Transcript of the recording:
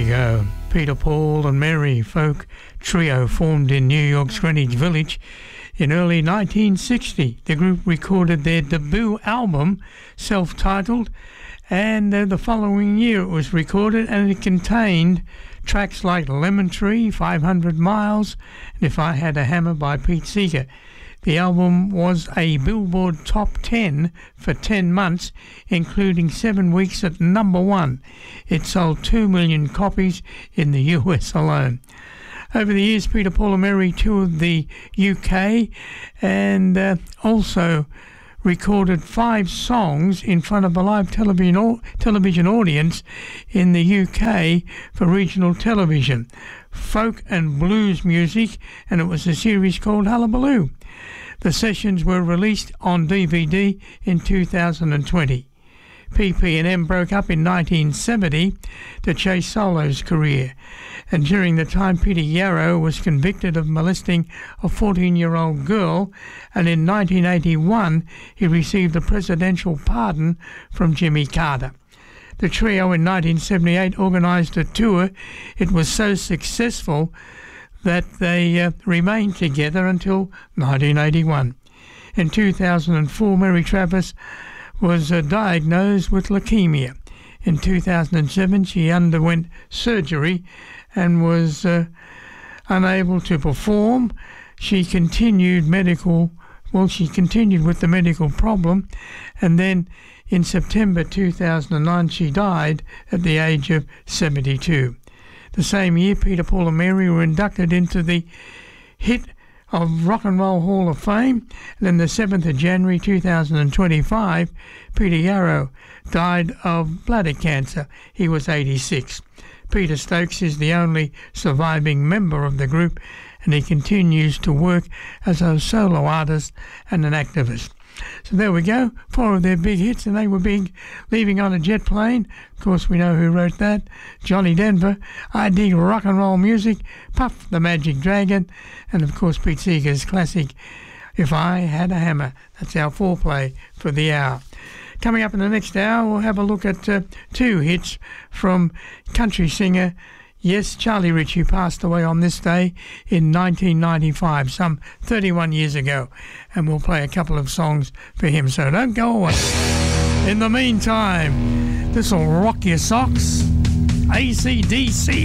we go. Peter, Paul and Mary folk trio formed in New York's Greenwich Village in early 1960. The group recorded their debut album, self-titled, and the following year it was recorded, and it contained tracks like Lemon Tree, 500 Miles, and If I Had a Hammer by Pete Seeger. The album was a Billboard Top 10 for 10 months, including 7 weeks at number 1. It sold 2 million copies in the US alone. Over the years, Peter, Paul and Mary toured the UK and also recorded 5 songs in front of a live television audience in the UK for regional television, folk and blues music, and it was a series called Hullabaloo. The sessions were released on DVD in 2020. PP&M broke up in 1970 to chase Solo's career, and during the time Peter Yarrow was convicted of molesting a 14-year-old girl, and in 1981 he received a presidential pardon from Jimmy Carter. The trio in 1978 organised a tour. It was so successful that they remained together until 1981. In 2004, Mary Travis was diagnosed with leukemia. In 2007, she underwent surgery and was unable to perform. She continued with the medical problem, and then in September 2009, she died at the age of 72. The same year, Peter, Paul and Mary were inducted into the Hit of Rock and Roll Hall of Fame. And on the 7th of January 2025, Peter Yarrow died of bladder cancer. He was 86. Peter Stokes is the only surviving member of the group, and he continues to work as a solo artist and an activist. So there we go, 4 of their big hits, and they were big. Leaving on a Jet Plane, of course we know who wrote that, Johnny Denver. I Dig Rock and Roll Music, Puff the Magic Dragon, and of course Pete Seeger's classic If I Had a Hammer. That's our foreplay for the hour. Coming up in the next hour, we'll have a look at 2 hits from country singer, yes, Charlie Rich, who passed away on this day in 1995, some 31 years ago. And we'll play a couple of songs for him, so don't go away. In the meantime, this'll rock your socks. AC/DC.